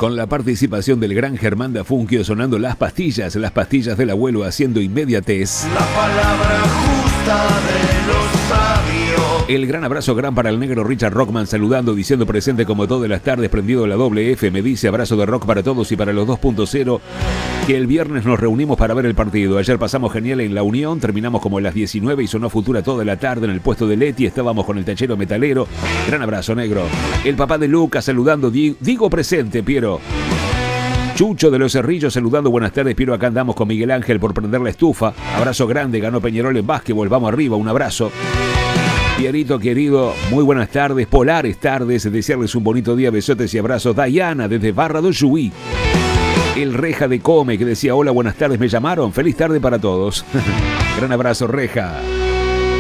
Con la participación del gran Germán Dafunquio sonando las pastillas del abuelo haciendo inmediatez. La palabra justa de los sabios. El gran abrazo gran para el negro Richard Rockman saludando, diciendo presente como todas las tardes, prendido la doble F, me dice abrazo de rock para todos y para los 2.0, que el viernes nos reunimos para ver el partido. Ayer pasamos genial en La Unión, terminamos como a las 19 y sonó Futura toda la tarde en el puesto de Leti, estábamos con el tachero metalero. Gran abrazo, negro. El papá de Lucas saludando, digo presente, Piero. Chucho de los Cerrillos saludando, buenas tardes, Piero, acá andamos con Miguel Ángel por prender la estufa. Abrazo grande, ganó Peñarol en básquetbol, vamos arriba, un abrazo. Pierito querido, muy buenas tardes, polares tardes, desearles un bonito día, besotes y abrazos. Diana desde Barra do Chuy. El Reja de Come que decía, hola, buenas tardes, me llamaron, feliz tarde para todos. Gran abrazo, Reja.